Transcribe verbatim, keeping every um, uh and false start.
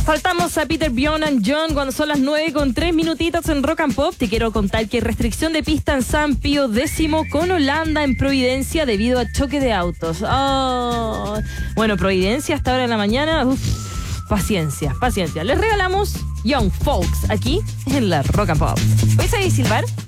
Saltamos a Peter, Bjorn and John cuando son las nueve con tres minutitos en Rock and Pop. Te quiero contar que hay restricción de pista en San Pío X con Holanda en Providencia debido a choque de autos. Oh. Bueno, Providencia hasta ahora en la mañana. Uf, paciencia, paciencia. Les regalamos Young Folks aquí en la Rock and Pop. ¿Vais a silbar?